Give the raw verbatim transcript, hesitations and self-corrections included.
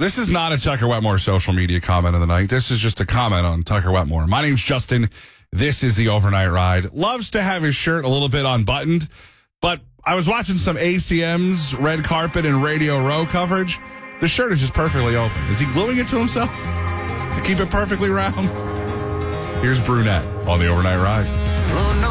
This is not a Tucker Wetmore social media comment of the night. This is just a comment on Tucker Wetmore. My name's Justin. This is the Overnight Ride. Loves to have his shirt a little bit unbuttoned, but I was watching some A C M's red carpet and Radio Row coverage. The shirt is just perfectly open. Is he gluing it to himself to keep it perfectly round? Here's Brunette on the Overnight Ride. Oh, no.